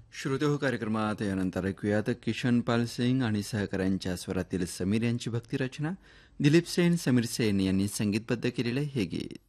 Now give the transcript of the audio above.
श्रोते हो कार्यक्रमात यानंतर ऐकूयात किशन पाल सिंग आणि सहकाऱ्यांच्या स्वरातील समीर यांची भक्तिरचना. दिलीप सेन, समीर सेन यांनी संगीतबद्ध केलेले हे गीत.